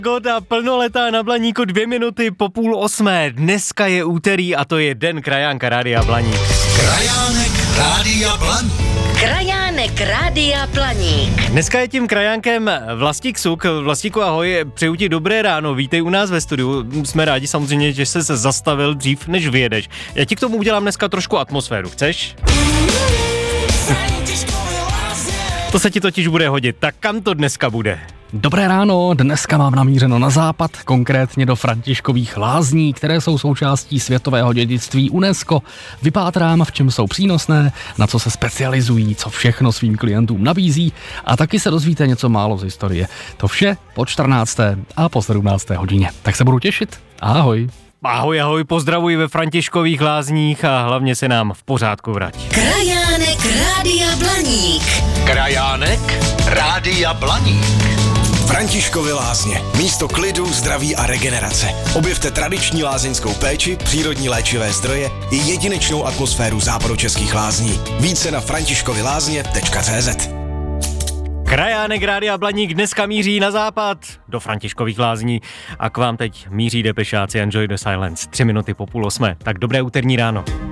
Goda plnoletá na Blaníku 2 minuty po 7:30. Dneska je úterý a to je den krajánka Rádia Blaník. Krajánek Rádia Blaník. Krajánek Rádia Blaník. Dneska je tím krajánkem Vlastík Suk. Vlastíku, ahoj, přeju ti dobré ráno, vítej u nás ve studiu. Jsme rádi samozřejmě, že jsi se zastavil dřív, než vyjedeš. Já ti k tomu udělám dneska trošku atmosféru, chceš? To se ti totiž bude hodit, tak kam to dneska bude? Dobré ráno, dneska mám namířeno na západ, konkrétně do Františkových lázní, které jsou součástí světového dědictví UNESCO. Vypátrám, v čem jsou přínosné, na co se specializují, co všechno svým klientům nabízí a taky se dozvíte něco málo z historie. To vše po 14. a po 17. hodině. Tak se budu těšit. Ahoj. Ahoj, pozdravuji ve Františkových lázních a hlavně se nám v pořádku vrať. Krajánek Rádia Blaník. Krajánek Rádia Blaník. Františkovy lázně. Místo klidu, zdraví a regenerace. Objevte tradiční lázeňskou péči, přírodní léčivé zdroje i jedinečnou atmosféru západočeských lázní. Více na františkovylázně.cz. Krajánek Rádia Blaník dneska míří na západ do Františkových lázní a k vám teď míří depešáci Enjoy the Silence. 3 minuty po 7:30. Tak dobré úterní ráno.